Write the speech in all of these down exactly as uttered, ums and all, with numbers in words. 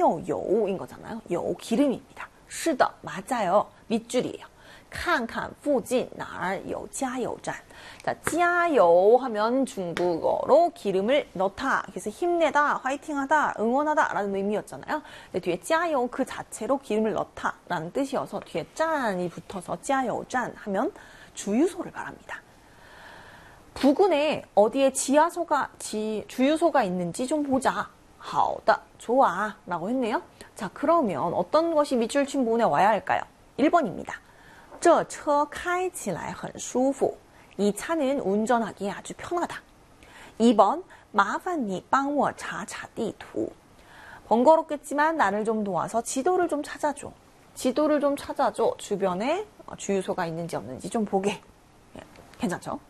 加油인 거잖아요. 요 기름입니다. 是的, 맞아요. 밑줄이에요. 看看附近哪儿有加油站. 자, 加油 하면 중국어로 기름을 넣다. 그래서 힘내다, 화이팅하다, 응원하다 라는 의미였잖아요. 근데 뒤에 加油 그 자체로 기름을 넣다 라는 뜻이어서 뒤에 짠이 붙어서 加油站 하면 주유소를 말합니다. 부근에 어디에 지하소가, 지, 주유소가 있는지 좀 보자. 好的, 좋아 라고 했네요. 자, 그러면 어떤 것이 밑줄 친 부분에 와야 할까요? 일 번입니다. 这车开起来很舒服. 이 차는 운전하기에 아주 편하다. 이 번, 麻烦你帮我查查地图. 번거롭겠지만 나를 좀 도와서 지도를 좀 찾아줘. 지도를 좀 찾아줘. 주변에 주유소가 있는지 없는지 좀 보게. 예, 괜찮죠?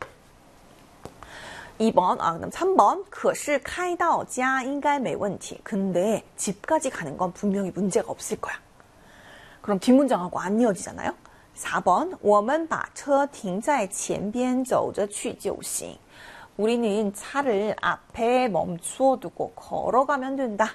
이 번, 아, 그다음 삼 번, 可是开到家应该没问题. 근데 집까지 가는 건 분명히 문제가 없을 거야. 그럼 뒷문장하고 안 이어지잖아요? 사 번, 我们把车停在前边走着去就行. 우리는 차를 앞에 멈추어 두고 걸어가면 된다.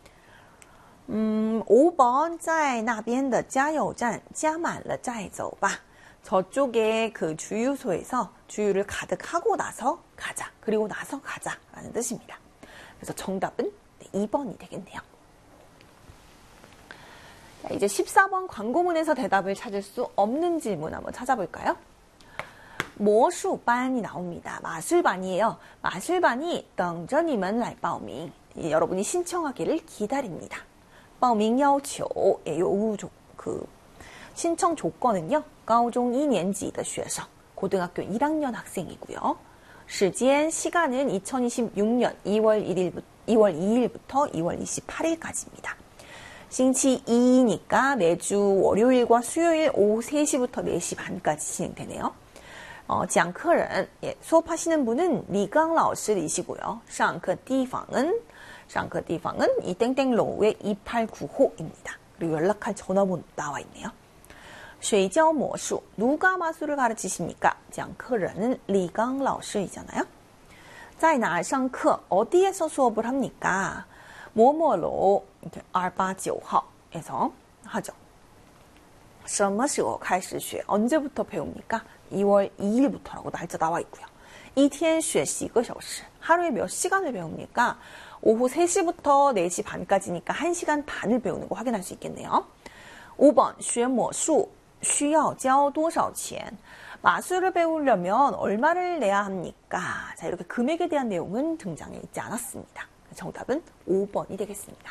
음, 오 번, 在那边的加油站加满了再走吧. 저쪽에 그 주유소에서 주유를 가득 하고 나서 가자. 그리고 나서 가자 라는 뜻입니다. 그래서 정답은 이 번이 되겠네요. 자, 이제 십사 번 광고문에서 대답을 찾을 수 없는 질문 한번 찾아볼까요? 모수반이 나옵니다. 마술반이에요. 마술반이 等着你们来报名. 여러분이 신청하기를 기다립니다. 报名要求, 예, 요구 조, 그 신청 조건은요. 高中一年级的学生, 고등학교 일 학년 학생이고요. 시간, 시간은 이천이십육 년 이월 일일부터, 이월 이일부터 이월 이십팔일까지입니다.星期이니까 매주 월요일과 수요일 오후 세 시부터 네 시 반까지 진행되네요. 어, 讲课人, 예, 수업하시는 분은 리강 라오스이시고요. 上课地方은, 上课地方은 이 땡땡로우의 이팔구호입니다. 그리고 연락할 전화번호 나와 있네요. 水教魔术, 누가 마술을 가르치십니까? 讲课人은 리강 라오스이잖아요. 在哪儿上课, 어디에서 수업을 합니까? 뭐뭐로 이십팔号에서 하죠. 什么时候开始学? 언제부터 배웁니까? 이월 이일부터라고 날짜 나와 있고요. 一天学习个小时. 하루에 몇 시간을 배웁니까? 오후 세 시부터 네 시 반까지니까 한 시간 반을 배우는 거 확인할 수 있겠네요. 오 번, 学魔术需要交多少钱? 마술을 배우려면 얼마를 내야 합니까? 자, 이렇게 금액에 대한 내용은 등장해 있지 않았습니다. 정답은 오 번이 되겠습니다.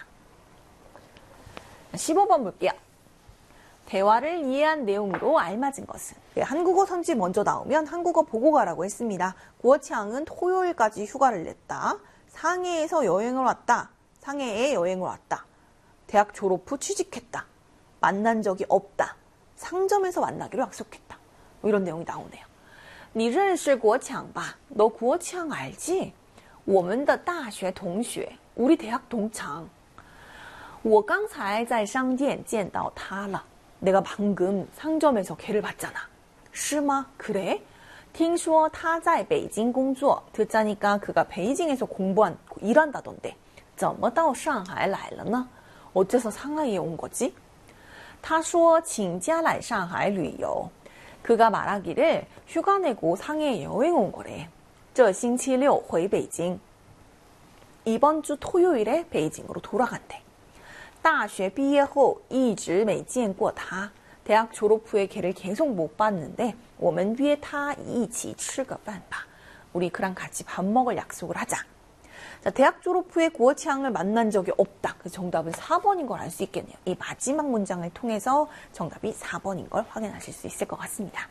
십오 번 볼게요. 대화를 이해한 내용으로 알맞은 것은? 한국어 선지 먼저 나오면 한국어 보고 가라고 했습니다. 구어창은 토요일까지 휴가를 냈다. 상해에서 여행을 왔다. 상해에 여행을 왔다. 대학 졸업 후 취직했다. 만난 적이 없다. 상점에서 만나기로 약속했다. 뭐 이런 내용이 나오네요. 你认识国强吧? 너 구어창 알지? 我们的大学同学, 우리 대학 동창. 我刚才在商店见到他了. 내가 방금 상점에서 걔를 봤잖아. 是吗? 그래? 听说他在北京工作. 듣자니까 그가 베이징에서 공부한, 일한다던데. 怎么到上海来了呢? 어째서 상하이에 온 거지? 他说请假来上海旅游. 그가 말하기를 휴가 내고 상해에 여행 온 거래. 这星期六回北京. 이번 주 토요일에 베이징으로 돌아간대. 大学毕业后一直没见过他. 대학 졸업 후에 걔를 계속 못 봤는데 我们约他一起吃个饭吧. 우리 그랑 같이 밥 먹을 약속을 하자. 자, 대학 졸업 후에 구어창을 만난 적이 없다. 그 정답은 사 번인 걸 알 수 있겠네요. 이 마지막 문장을 통해서 정답이 사 번인 걸 확인하실 수 있을 것 같습니다.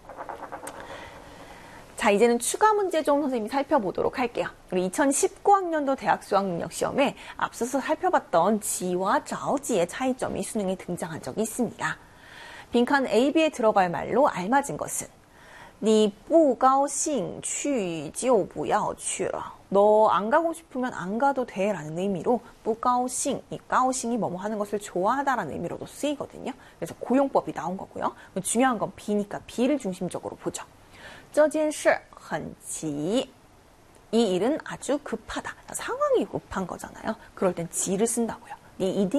자, 이제는 추가 문제 좀 선생님이 살펴보도록 할게요. 우리 이천십구 학년도 대학 수학능력시험에 앞서서 살펴봤던 지와 자오지의 차이점이 수능에 등장한 적이 있습니다. 빈칸 A, B에 들어갈 말로 알맞은 것은 你不高兴去就不要去了. 너 안 가고 싶으면 안 가도 돼 라는 의미로 不高兴, 이 高兴이 뭐뭐 하는 것을 좋아하다라는 의미로도 쓰이거든요. 그래서 고용법이 나온 거고요. 중요한 건 B니까 B를 중심적으로 보죠. 这件事很急. 이 일은 아주 급하다. 상황이 급한 거잖아요. 그럴 땐 지를 쓴다고요. 니